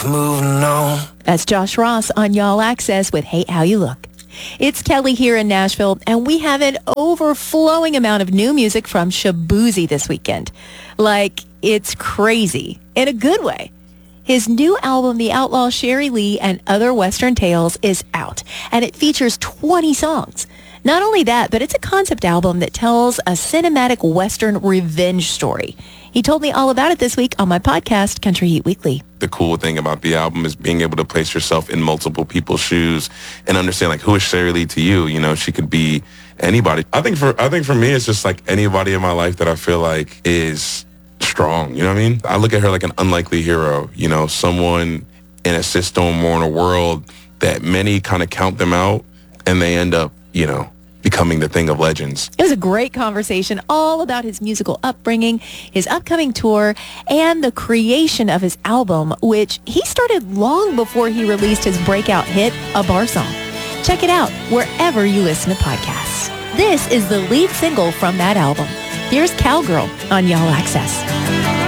moving on. That's Josh Ross on Y'all Access with Hate How You Look. It's Kelly here in Nashville, and we have an overflowing amount of new music from Shaboozey this weekend. Like, it's crazy in a good way. His new album, The Outlaw Sherry Lee and Other Western Tales, is out, and it features 20 songs. Not only that, but it's a concept album that tells a cinematic Western revenge story. He told me all about it this week on my podcast, Country Heat Weekly. The cool thing about the album is being able to place yourself in multiple people's shoes and understand, like, who is Sherry Lee to you? You know, she could be anybody. I think for me, it's just like anybody in my life that I feel like is strong. You know what I mean? I look at her like an unlikely hero, you know, someone in a system or in a world that many kind of count them out and they end up, you know, becoming the thing of legends. It was a great conversation all about his musical upbringing, his upcoming tour, and the creation of his album, which he started long before he released his breakout hit, A Bar Song. Check it out wherever you listen to podcasts. This is the lead single from that album. Here's Cowgirl on Y'all Access.